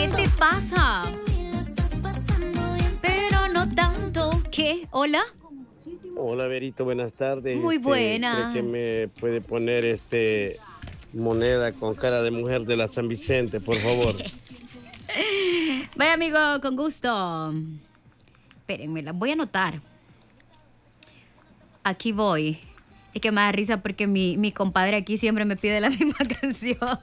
¿Qué te pasa? Pero no tanto. ¿Qué? ¿Hola? Hola, Verito, buenas tardes. Muy buenas. ¿Cree que me puede poner moneda con cara de mujer de la San Vicente, por favor? Vaya, amigo, con gusto. Espérenme, las voy a anotar. Aquí voy. Es que me da risa porque mi compadre aquí siempre me pide la misma canción.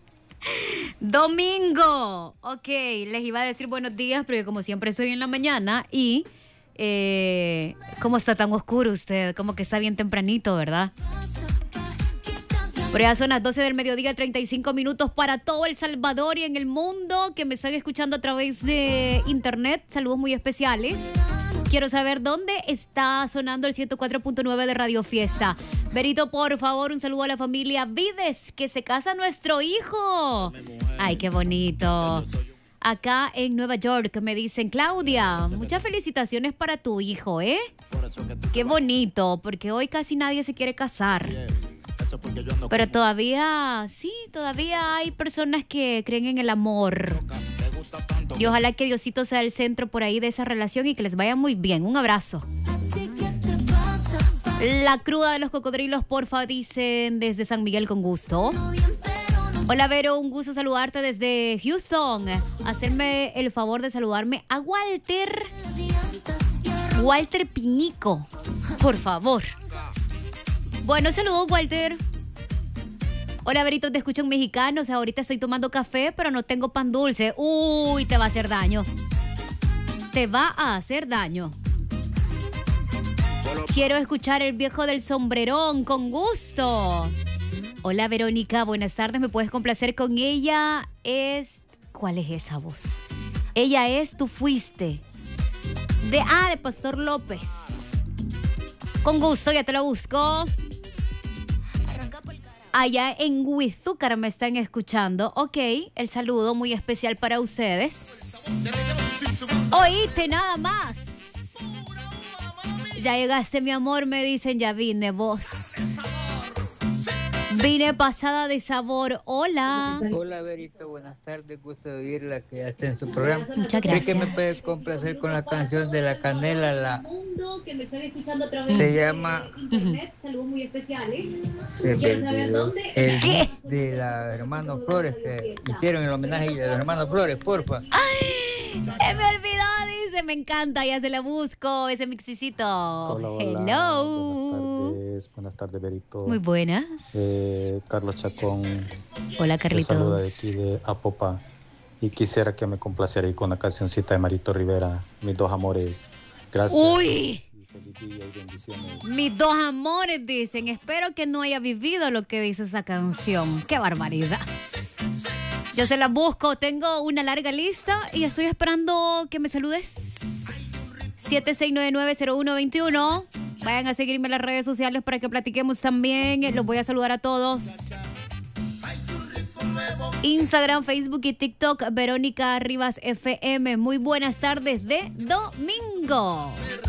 Domingo. Ok, les iba a decir buenos días, pero como siempre soy en la mañana y... ¿cómo está tan oscuro usted? Como que está bien tempranito, ¿verdad? Por allá son las 12 del mediodía, 35 minutos para todo El Salvador y en el mundo que me están escuchando a través de internet. Saludos muy especiales. Quiero saber dónde está sonando el 104.9 de Radio Fiesta. Berito, por favor, un saludo a la familia Vides, que se casa nuestro hijo. Ay, qué bonito. Acá en Nueva York me dicen, Claudia, muchas felicitaciones para tu hijo, ¿eh? Qué bonito, porque hoy casi nadie se quiere casar. Pero todavía hay personas que creen en el amor. Y ojalá que Diosito sea el centro por ahí de esa relación y que les vaya muy bien. Un abrazo. La cruda de los cocodrilos, porfa, dicen desde San Miguel con gusto. Hola, Vero, un gusto saludarte desde Houston. Hacerme el favor de saludarme a Walter Piñico, por favor. Bueno, saludos, Walter. Hola, Verito, te escucho en mexicano. O sea, ahorita estoy tomando café, pero no tengo pan dulce. Uy, te va a hacer daño. Te va a hacer daño. Quiero escuchar el viejo del sombrerón, con gusto. Hola, Verónica, buenas tardes. ¿Me puedes complacer con ella? ¿Cuál es esa voz? Ella es Tú Fuiste. De Pastor López. Con gusto, ya te lo busco. Allá en Huizúcar me están escuchando. Ok, el saludo muy especial para ustedes. Oíste nada más. Ya llegaste, mi amor, me dicen, ya vine vos. Vine pasada de sabor. Hola. Hola, Verito, buenas tardes. Gusto de oírla, que ya está en su programa. Muchas gracias. ¿Cree que me puede complacer con la canción de La Canela? Se llama... Se me olvidó. El mix de la Hermano Flores, que hicieron el homenaje de los Hermanos Flores, porfa. ¡Ay! Se me olvidó, dice. Me encanta, ya se la busco, ese mixicito. Hola, hello. Buenas tardes, Verito. Muy buenas. Carlos Chacón. Hola, Carlitos. Me saluda de aquí de Apopa. Y quisiera que me complaciera ahí con la cancioncita de Marito Rivera, Mis Dos Amores. Gracias. ¡Uy! Y feliz día y bendiciones. Mis dos amores, dicen. Espero que no haya vivido lo que dice esa canción. ¡Qué barbaridad! Yo se las busco. Tengo una larga lista y estoy esperando que me saludes. 76990121. Vayan a seguirme en las redes sociales para que platiquemos también. Los voy a saludar a todos. Instagram, Facebook y TikTok, Verónica Rivas FM. Muy buenas tardes de domingo.